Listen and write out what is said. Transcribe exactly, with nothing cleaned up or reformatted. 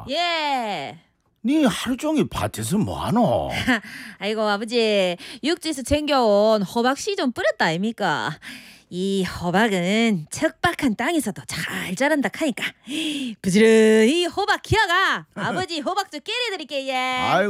예. 니 하루 종일 밭에서 뭐하노? 아이고 아버지 육지에서 챙겨온 호박 씨 좀 뿌렸다 아닙니까? 이 호박은 척박한 땅에서도 잘 자란다 카니까 부지런히 호박 키워가 아버지 호박죽 끼리 드릴게 예. 아이고